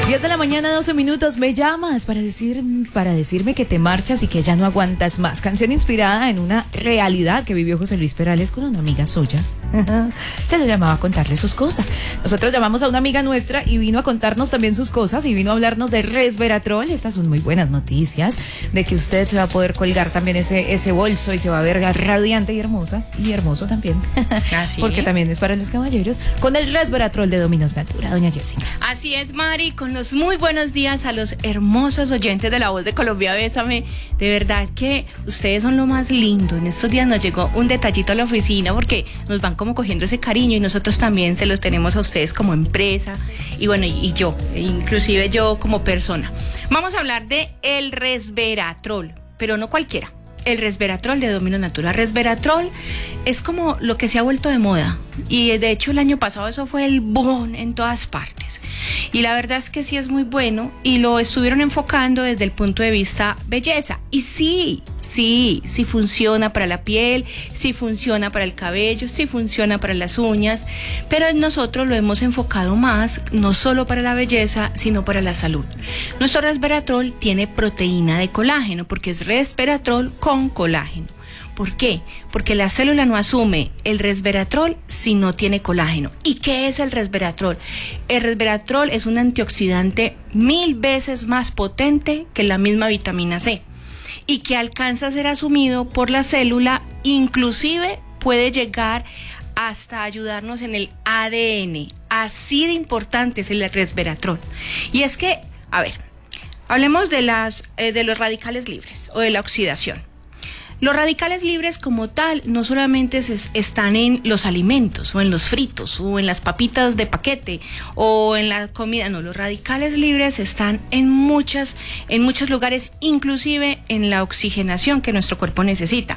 10 de la mañana, 12 minutos. Me llamas para decirme que te marchas y que ya no aguantas más. Canción inspirada en una realidad que vivió José Luis Perales con una amiga suya que lo llamaba a contarle sus cosas. Nosotros llamamos a una amiga nuestra y vino a contarnos también sus cosas y vino a hablarnos de resveratrol. Estas son muy buenas noticias de que usted se va a poder colgar también ese bolso y se va a ver radiante y hermosa, y hermoso también. Así porque también es para los caballeros, con el resveratrol de Dominos Natura. Doña Jessica. Así es, Mari, con los muy buenos días a los hermosos oyentes de La Voz de Colombia. Bésame, de verdad que ustedes son lo más lindo. En estos días nos llegó un detallito a la oficina porque nos van como cogiendo ese cariño y nosotros también se los tenemos a ustedes como empresa y bueno, y yo, inclusive yo como persona. Vamos a hablar de el resveratrol, pero no cualquiera. El resveratrol de Dominos Natura. Resveratrol es como lo que se ha vuelto de moda y de hecho el año pasado eso fue el boom en todas partes y la verdad es que sí es muy bueno y lo estuvieron enfocando desde el punto de vista belleza y sí funciona para la piel, sí funciona para el cabello, sí funciona para las uñas, pero nosotros lo hemos enfocado más no solo para la belleza sino para la salud. Nuestro resveratrol tiene proteína de colágeno porque es resveratrol con colágeno. ¿Por qué? Porque la célula no asume el resveratrol si no tiene colágeno. ¿Y qué es el resveratrol? El resveratrol es un antioxidante 1000 veces más potente que la misma vitamina C y que alcanza a ser asumido por la célula, inclusive puede llegar hasta ayudarnos en el ADN. Así de importante es el resveratrol. Y es que, a ver, hablemos de los radicales libres o de la oxidación. Los radicales libres como tal no solamente están en los alimentos o en los fritos o en las papitas de paquete o en la comida, no, los radicales libres están en muchos lugares, inclusive en la oxigenación que nuestro cuerpo necesita.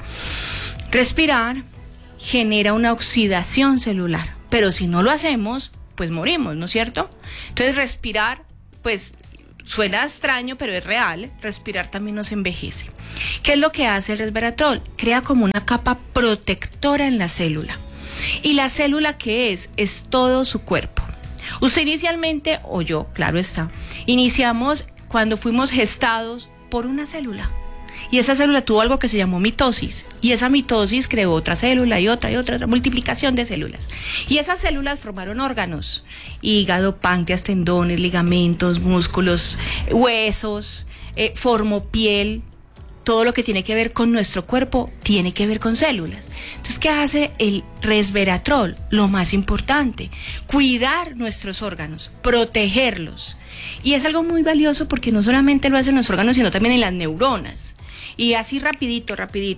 Respirar genera una oxidación celular, pero si no lo hacemos, pues morimos, ¿no es cierto? Entonces respirar, pues suena extraño, pero es real. Respirar también nos envejece. ¿Qué es lo que hace el resveratrol? Crea como una capa protectora en la célula. ¿Y la célula qué es? Es todo su cuerpo. Usted inicialmente, o yo, claro está, iniciamos cuando fuimos gestados por una célula. Y esa célula tuvo algo que se llamó mitosis. Y esa mitosis creó otra célula y otra multiplicación de células. Y esas células formaron órganos. Hígado, páncreas, tendones, ligamentos, músculos, huesos, formó piel. Todo lo que tiene que ver con nuestro cuerpo tiene que ver con células. Entonces, ¿qué hace el resveratrol? Lo más importante, cuidar nuestros órganos, protegerlos. Y es algo muy valioso porque no solamente lo hacen los órganos, sino también en las neuronas. Y así rapidito,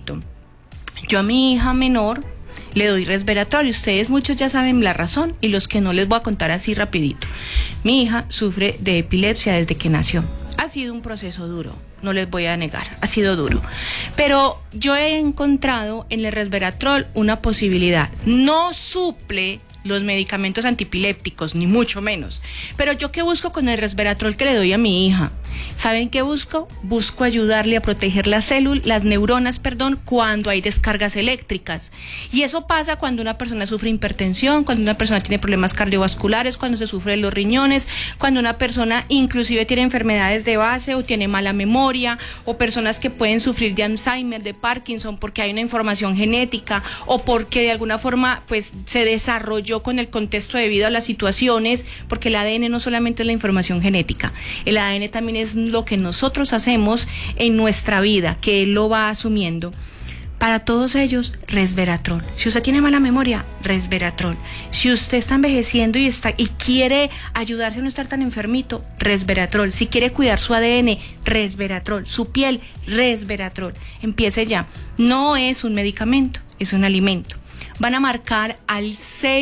yo a mi hija menor le doy resveratrol y ustedes muchos ya saben la razón y los que no les voy a contar así rapidito. Mi hija sufre de epilepsia desde que nació. Ha sido un proceso duro, no les voy a negar, ha sido duro. Pero yo he encontrado en el resveratrol una posibilidad. No suple los medicamentos antipilépticos, ni mucho menos. Pero yo, ¿qué busco con el resveratrol que le doy a mi hija? ¿Saben qué busco? Busco ayudarle a proteger las neuronas, cuando hay descargas eléctricas. Y eso pasa cuando una persona sufre hipertensión, cuando una persona tiene problemas cardiovasculares, cuando se sufre de los riñones, cuando una persona inclusive tiene enfermedades de base o tiene mala memoria, o personas que pueden sufrir de Alzheimer, de Parkinson, porque hay una información genética o porque de alguna forma pues se desarrolló con el contexto debido a las situaciones, porque el ADN no solamente es la información genética, el ADN también es lo que nosotros hacemos en nuestra vida, que él lo va asumiendo. Para todos ellos, resveratrol. Si usted tiene mala memoria, resveratrol. Si usted está envejeciendo y quiere ayudarse a no estar tan enfermito, resveratrol. Si quiere cuidar su ADN, resveratrol. Su piel, resveratrol. Empiece ya. No es un medicamento, es un alimento. Van a marcar al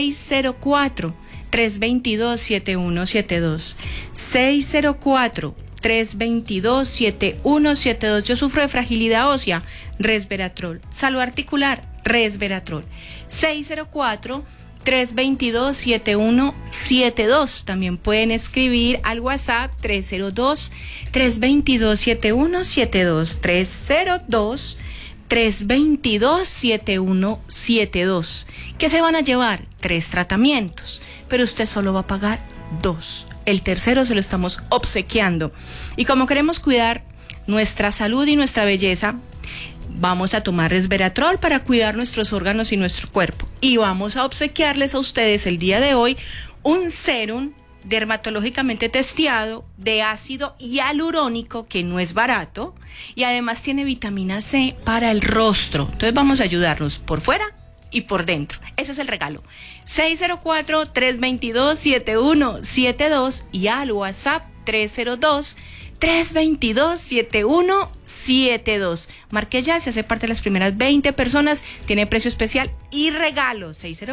604-322-7172. 604-322-7172. Yo sufro de fragilidad ósea, resveratrol. Salud articular, resveratrol. 604-322-7172. También pueden escribir al WhatsApp 302-322-7172. 322-7172. ¿Qué se van a llevar? 3 tratamientos, pero usted solo va a pagar 2. El tercero se lo estamos obsequiando. Y como queremos cuidar nuestra salud y nuestra belleza, vamos a tomar resveratrol para cuidar nuestros órganos y nuestro cuerpo. Y vamos a obsequiarles a ustedes el día de hoy un sérum dermatológicamente testeado de ácido hialurónico, que no es barato, y además tiene vitamina C para el rostro. Entonces vamos a ayudarnos por fuera y por dentro. Ese es el regalo. 604-322-7172 y al WhatsApp 302-322-7172. Marque ya, se hace parte de las primeras 20 personas, tiene precio especial y regalo.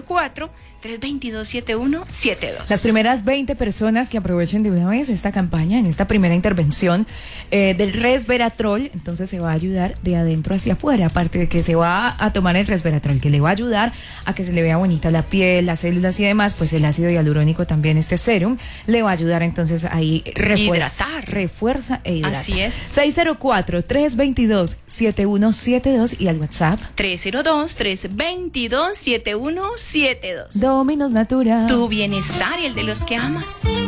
604-322-7172. Las primeras 20 personas que aprovechen de una vez esta campaña, en esta primera intervención del resveratrol, entonces se va a ayudar de adentro hacia afuera, aparte de que se va a tomar el resveratrol, que le va a ayudar a que se le vea bonita la piel, las células y demás, pues el ácido hialurónico también, este sérum, le va a ayudar entonces ahí refuerza e hidrata. Así es. 604-322-7172 y al WhatsApp 302-322-7172. Dominos Natura. Tu bienestar y el de los que amas.